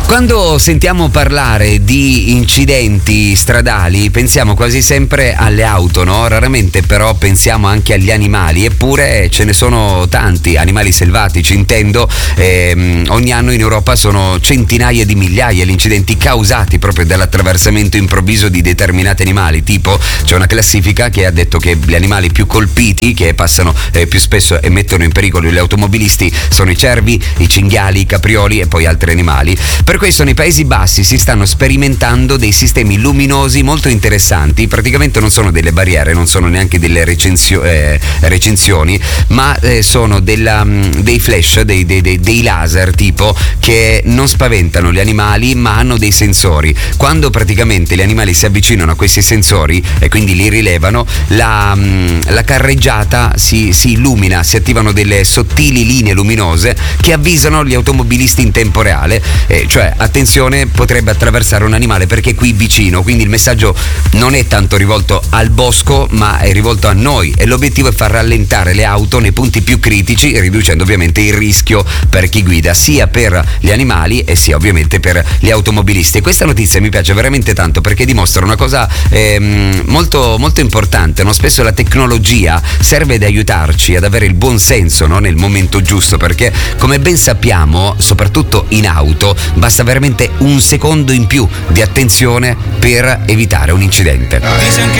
Quando sentiamo parlare di incidenti stradali pensiamo quasi sempre alle auto, no? Raramente però pensiamo anche agli animali, eppure ce ne sono tanti, animali selvatici intendo. Ogni anno in Europa sono centinaia di migliaia gli incidenti causati proprio dall'attraversamento improvviso di determinati animali. Tipo, c'è una classifica che ha detto che gli animali più colpiti, che passano più spesso e mettono in pericolo gli automobilisti, sono i cervi, i cinghiali, i caprioli e poi altri animali. Per questo nei Paesi Bassi si stanno sperimentando dei sistemi luminosi molto interessanti. Praticamente non sono delle barriere, non sono neanche delle recinzioni, ma sono dei flash, dei laser tipo, che non spaventano gli animali ma hanno dei sensori. Quando praticamente gli animali si avvicinano a questi sensori e quindi li rilevano, la carreggiata si illumina, si attivano delle sottili linee luminose che avvisano gli automobilisti in tempo reale, cioè attenzione, potrebbe attraversare un animale perché è qui vicino. Quindi il messaggio non è tanto rivolto al bosco ma è rivolto a noi, e l'obiettivo è far rallentare le auto nei punti più critici, riducendo ovviamente il rischio per chi guida, sia per gli animali e sia ovviamente per gli automobilisti. E questa notizia mi piace veramente tanto perché dimostra una cosa molto, molto importante, no? Spesso la tecnologia serve ad aiutarci ad avere il buon senso, no? Nel momento giusto, perché come ben sappiamo, soprattutto in auto, basta veramente un secondo in più di attenzione per evitare un incidente.